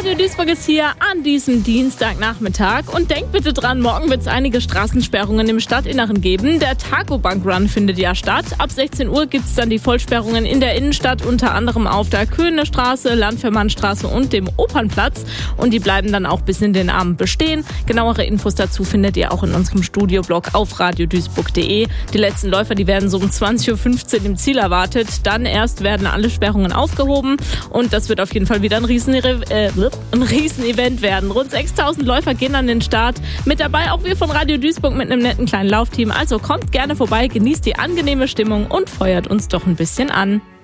Radio Duisburg ist hier an diesem Dienstagnachmittag und denkt bitte dran, morgen wird es einige Straßensperrungen im Stadtinneren geben. Der Taco-Bank Run findet ja statt. Ab 16 Uhr gibt es dann die Vollsperrungen in der Innenstadt, unter anderem auf der Köhnestraße, Landvermannstraße und dem Opernplatz. Und die bleiben dann auch bis in den Abend bestehen. Genauere Infos dazu findet ihr auch in unserem Studioblog auf radioduisburg.de. Die letzten Läufer, die werden so um 20.15 Uhr im Ziel erwartet. Dann erst werden alle Sperrungen aufgehoben und das wird auf jeden Fall wieder ein Riesenevent werden. Rund 6.000 Läufer gehen an den Start. Mit dabei auch wir von Radio Duisburg mit einem netten kleinen Laufteam. Also kommt gerne vorbei, genießt die angenehme Stimmung und feuert uns doch ein bisschen an.